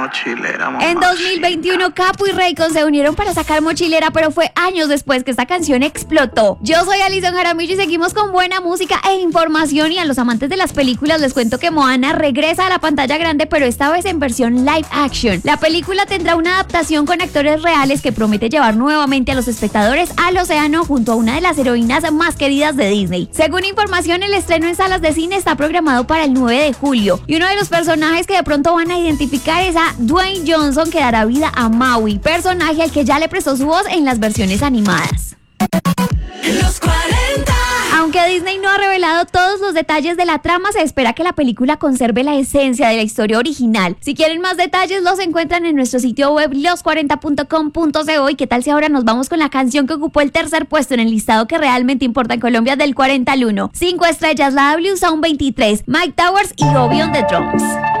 Mochilera, mamá. En 2021, Capo y Raycon se unieron para sacar Mochilera, pero fue años después que esta canción explotó. Yo soy Alison Jaramillo y seguimos con buena música e información. Y a los amantes de las películas les cuento que Moana regresa a la pantalla grande, pero esta vez en versión live action. La película tendrá una adaptación con actores reales que promete llevar nuevamente a los espectadores al océano junto a una de las heroínas más queridas de Disney. Según información, el estreno en salas de cine está programado para el 9 de julio. Y uno de los personajes que de pronto van a identificar es a Dwayne Johnson, que dará vida a Maui, personaje al que ya le prestó su voz en las versiones animadas. Los 40. Aunque Disney no ha revelado todos los detalles de la trama, se espera que la película conserve la esencia de la historia original. Si quieren más detalles, los encuentran en nuestro sitio web los40.com.co. Y qué tal si ahora nos vamos con la canción que ocupó el tercer puesto en el listado que realmente importa en Colombia del 40 al 1. 5 estrellas, la W Sound 23, Mike Towers y Bobby on the Drums.